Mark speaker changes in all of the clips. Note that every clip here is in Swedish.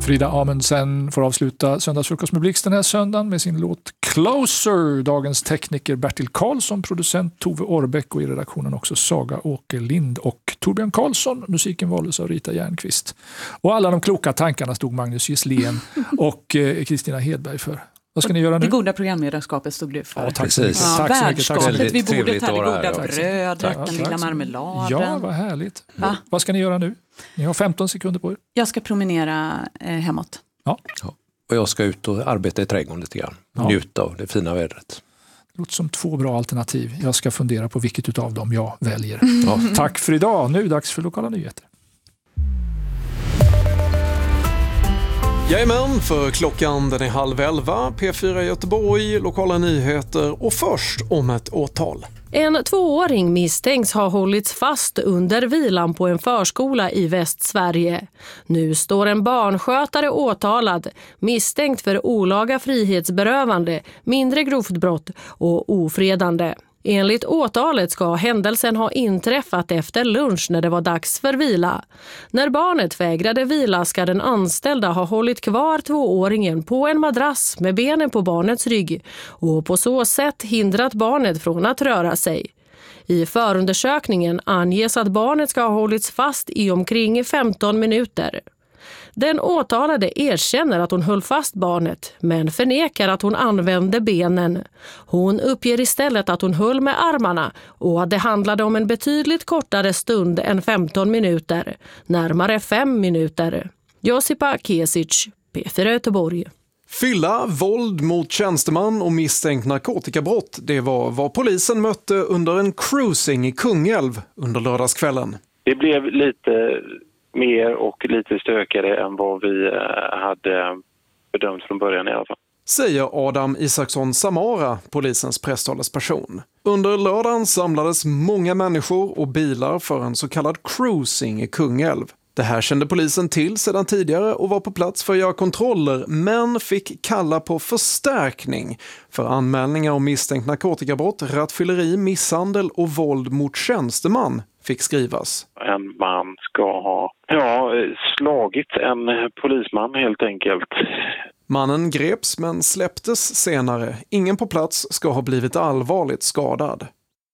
Speaker 1: Frida Amundsen får avsluta Söndagsfrukost med Blixt den här söndagen med sin låt Closer. Dagens tekniker Bertil Karlsson, producent Tove Orbeck och i redaktionen också Saga Åkerlind och Torbjörn Karlsson. Musiken valdes av Rita Järnqvist. Och alla de kloka tankarna stod Magnus Gisslén och Kristina Hedberg för. Vad ska ni göra nu?
Speaker 2: Det goda programledarskapet stod du för.
Speaker 1: Ja, tack så mycket.
Speaker 2: Ja,
Speaker 1: tack så
Speaker 2: värdskapet vid bordet hade goda
Speaker 1: här.
Speaker 2: bröd, den lilla marmeladen.
Speaker 1: Ja, vad härligt. Vad ska ni göra nu? Ni har 15 sekunder på er.
Speaker 2: Jag ska promenera hemåt.
Speaker 1: Ja.
Speaker 3: Och jag ska ut och arbeta i trädgården lite grann. Njuta av det fina vädret.
Speaker 1: Det låter som 2 bra alternativ. Jag ska fundera på vilket utav dem jag väljer. Ja. Tack för idag. Nu är det dags för lokala nyheter.
Speaker 4: Jajamän, för klockan den är 10:30, P4 Göteborg, lokala nyheter och först om ett åtal.
Speaker 5: En 2-åring misstänks ha hållits fast under vilan på en förskola i Västsverige. Nu står en barnskötare åtalad, misstänkt för olaga frihetsberövande, mindre grovt brott och ofredande. Enligt åtalet ska händelsen ha inträffat efter lunch när det var dags för vila. När barnet vägrade vila ska den anställda ha hållit kvar 2-åringen på en madrass med benen på barnets rygg och på så sätt hindrat barnet från att röra sig. I förundersökningen anges att barnet ska ha hållits fast i omkring 15 minuter. Den åtalade erkänner att hon höll fast barnet men förnekar att hon använde benen. Hon uppger istället att hon höll med armarna och att det handlade om en betydligt kortare stund än 15 minuter, närmare 5 minuter. Josipa Kesic, P4 Göteborg.
Speaker 4: Fylla, våld mot tjänsteman och misstänkt narkotikabrott, det var vad polisen mötte under en cruising i Kungälv under lördagskvällen.
Speaker 6: Det blev lite mer och lite stökigare än vad vi hade bedömt från början i alla fall.
Speaker 4: Säger Adam Isaksson Samara, polisens presstalesperson. Under lördagen samlades många människor och bilar för en så kallad cruising i Kungälv. Det här kände polisen till sedan tidigare och var på plats för att göra kontroller, men fick kalla på förstärkning för anmälningar om misstänkt narkotikabrott, rattfylleri, misshandel och våld mot tjänsteman fick skrivas.
Speaker 6: En man ska ha slagit en polisman helt enkelt.
Speaker 4: Mannen greps men släpptes senare. Ingen på plats ska ha blivit allvarligt skadad.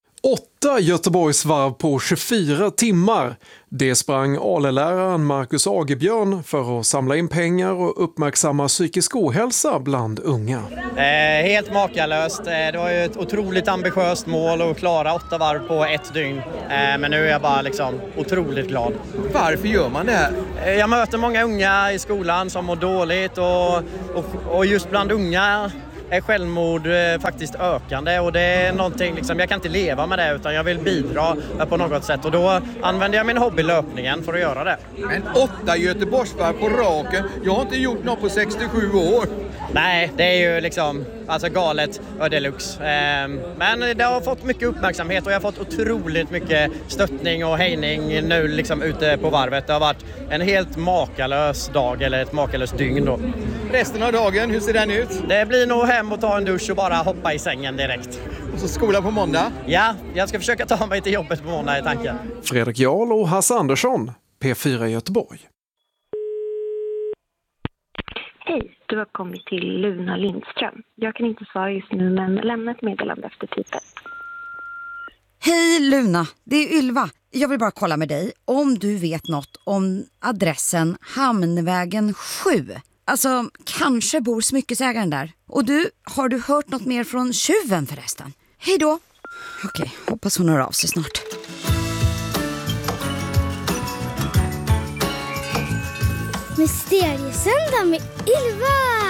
Speaker 4: 8 Göteborgsvarv på 24 timmar. Det sprang ALE-läraren Marcus Agebjörn för att samla in pengar och uppmärksamma psykisk ohälsa bland unga.
Speaker 7: Helt makalöst. Det var ju ett otroligt ambitiöst mål att klara 8 varv på 1 dygn. Men nu är jag bara otroligt glad.
Speaker 8: Varför gör man det här?
Speaker 7: Jag möter många unga i skolan som mår dåligt och just bland unga är självmord faktiskt ökande och det är någonting jag kan inte leva med det utan jag vill bidra på något sätt och då använder jag min hobby löpningen för att göra det.
Speaker 8: Men 8 Göteborgsvarv på raken, jag har inte gjort något på 67 år.
Speaker 7: Nej, det är ju galet deluxe. Men det har fått mycket uppmärksamhet och jag har fått otroligt mycket stöttning och hejning nu ute på varvet. Det har varit en helt makalös dag eller ett makalöst dygn då.
Speaker 8: Resten av dagen, hur ser den ut?
Speaker 7: Det blir nog hem och ta en dusch och bara hoppa i sängen direkt.
Speaker 8: Och så skola på måndag?
Speaker 7: Ja, jag ska försöka ta mig till jobbet på måndag i tanken.
Speaker 4: Fredrik Jarl och Hasse Andersson, P4 Göteborg.
Speaker 9: Hej, du har kommit till Luna Lindström. Jag kan inte svara just nu men lämna ett meddelande efter typen.
Speaker 10: Hej Luna, det är Ylva. Jag vill bara kolla med dig om du vet något om adressen Hamnvägen 7. Alltså, kanske bor smyckesägaren där. Och du, har du hört något mer från tjuven förresten? Hej då! Okej, hoppas hon hör av sig snart.
Speaker 11: Mysteriesöndag med Ylva!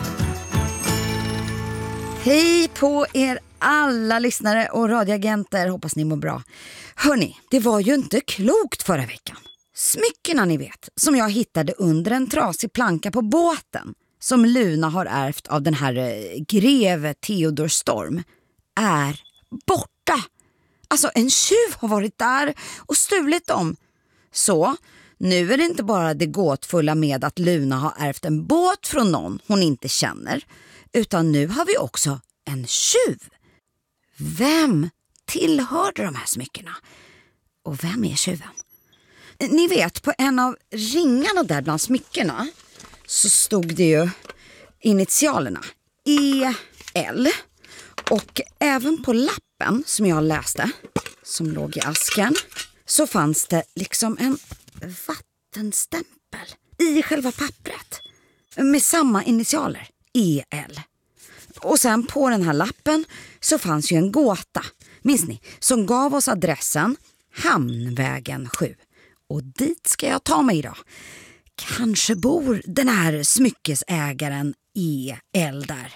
Speaker 10: Hej på er alla lyssnare och radioagenter, hoppas ni mår bra. Hörni, det var ju inte klokt förra veckan. Smyckena ni vet, som jag hittade under en trasig planka på båten, som Luna har ärvt av den här greve Theodor Storm, är borta. Alltså en tjuv har varit där och stulit dem. Så nu är det inte bara det gåtfulla med att Luna har ärvt en båt från någon hon inte känner, utan nu har vi också en tjuv. Vem tillhörde de här smyckena? Och vem är tjuven? Ni vet, på en av ringarna där bland smyckena så stod det ju initialerna EL. Och även på lappen som jag läste, som låg i asken, så fanns det liksom en vattenstämpel i själva pappret med samma initialer, EL. Och sen på den här lappen så fanns ju en gåta, minns ni, som gav oss adressen Hamnvägen 7. Och dit ska jag ta mig idag. Kanske bor den här smyckesägaren EL där.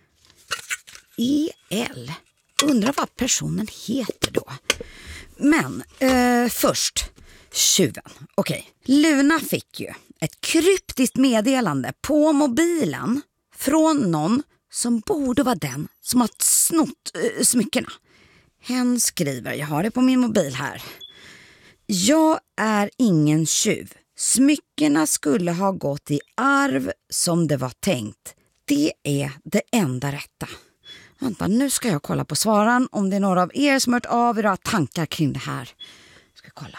Speaker 10: EL. Undrar vad personen heter då. Men först tjuven. Okej. Luna fick ju ett kryptiskt meddelande på mobilen från någon som borde vara den som har snott smyckena. Hen skriver, jag har det på min mobil här. Jag är ingen tjuv. Smyckena skulle ha gått i arv som det var tänkt. Det är det enda rätta. Vänta, nu ska jag kolla på svaran om det är några av er som hört av era tankar kring det här. Ska kolla.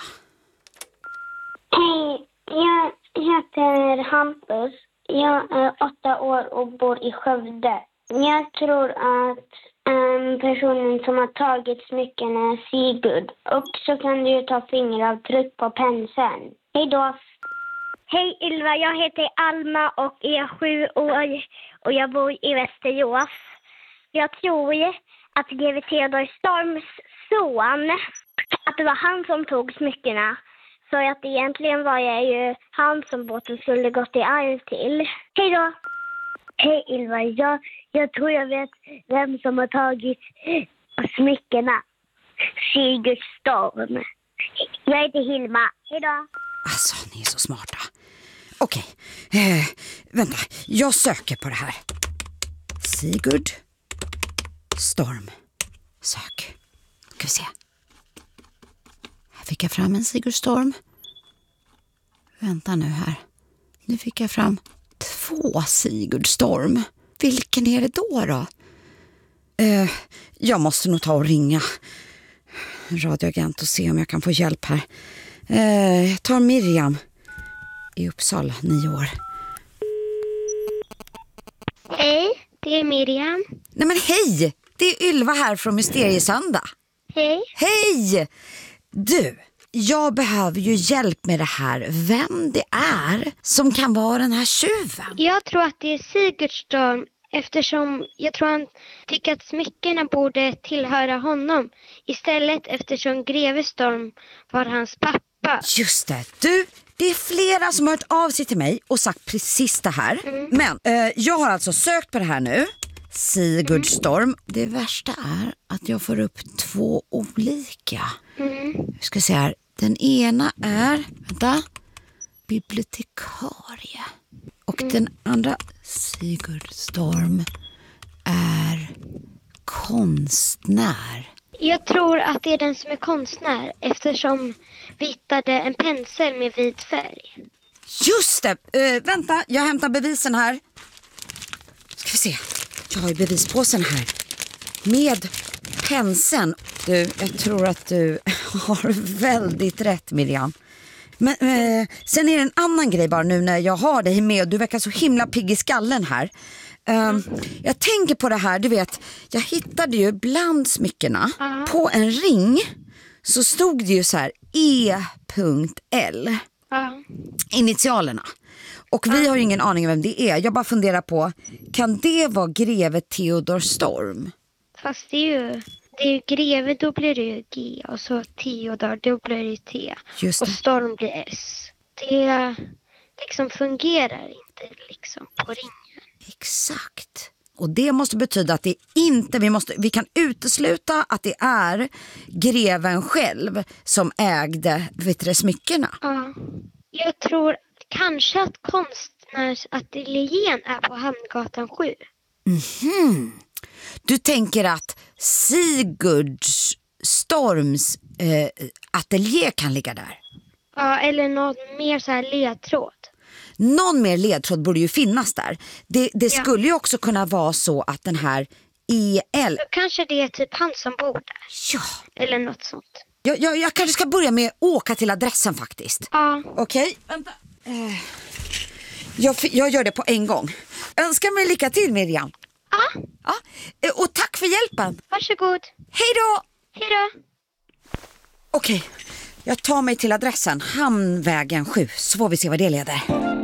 Speaker 11: Hej, jag heter Hampus. Jag är 8 år och bor i Skövde. Jag tror att personen som har tagit smycken är Sigurd. Och så kan du ju ta fingeravtryck på penseln. Hej då!
Speaker 12: Hej Ylva, jag heter Alma och är 7 år och jag bor i Västerås. Jag tror att det var Theodor Storms son, att det var han som tog smyckena. Så att egentligen var jag ju han som båten skulle gått i arv till. Hej då! Hej Ylva, jag tror jag vet vem som har tagit smyckena. Sigurd Storm. Jag heter Hilma. Hej då!
Speaker 10: Alltså, ni är så smarta. Okej, vänta. Jag söker på det här. Sigurd Storm. Sök. Ska vi se. Här fick jag fram en Sigurd Storm. Vänta nu här. Nu fick jag fram 2 Sigurd Storm. Vilken är det då? Jag måste nog ta och ringa radioagent och se om jag kan få hjälp här. Jag tar Miriam i Uppsala, 9 år.
Speaker 12: Hej, det är Miriam.
Speaker 10: Nej men hej, det är Ylva här från Mysteriesöndag.
Speaker 12: Hej.
Speaker 10: Hej! Du, jag behöver ju hjälp med det här. Vem det är som kan vara den här tjuven?
Speaker 12: Jag tror att det är Sigurd Storm, eftersom jag tror han tycker att smyckena borde tillhöra honom. Istället eftersom greve Storm var hans pappa.
Speaker 10: Just det, du, det är flera som har hört av sig till mig och sagt precis det här. Men jag har alltså sökt på det här nu. Sigurd Storm. Det värsta är att jag får upp 2 olika. Vi ska se här. Den ena är, vänta, bibliotekarie. Och den andra, Sigurd Storm, är konstnär.
Speaker 12: Jag tror att det är den som är konstnär, eftersom vi hittade en pensel med vit färg.
Speaker 10: Just det! Vänta, jag hämtar bevisen här. Ska vi se. Jag har ju bevispåsen här. Med penseln. Du, jag tror att du har väldigt rätt, Miriam. Men sen är det en annan grej bara nu när jag har dig med. Och du verkar så himla pigg i skallen här. Jag tänker på det här, du vet. Jag hittade ju bland smyckena på en ring. Så stod det ju så här E.L. Initialerna. Och vi har ju ingen aning om vem det är. Jag bara funderar på, kan det vara greve Theodor Storm?
Speaker 12: Fast det är ju greve, då blir det ju G. Och så Theodor, då blir det T.
Speaker 10: Just det.
Speaker 12: Och Storm blir S. Det liksom fungerar inte liksom på ringen.
Speaker 10: Exakt. Och det måste betyda att det inte, vi kan utesluta att det är greven själv som ägde smyckena.
Speaker 12: Ja, jag tror kanske att konstnärsateljén är på Hamngatan 7.
Speaker 10: Du tänker att Sigurd Storms ateljé kan ligga där?
Speaker 12: Ja, eller någon mer så här ledtråd.
Speaker 10: Någon mer ledtråd borde ju finnas där. Det skulle ju också kunna vara så att den här EL...
Speaker 12: Kanske det är typ han som bor där.
Speaker 10: Ja.
Speaker 12: Eller något sånt.
Speaker 10: Jag kanske ska börja med att åka till adressen faktiskt.
Speaker 12: Ja.
Speaker 10: Okej, vänta. Jag gör det på en gång. Önskar mig lycka till, Miriam. Ja. Och tack för hjälpen.
Speaker 12: Varsågod.
Speaker 10: Hej då.
Speaker 12: Hej då.
Speaker 10: Okej, jag tar mig till adressen Hamnvägen 7, så får vi se vad det leder.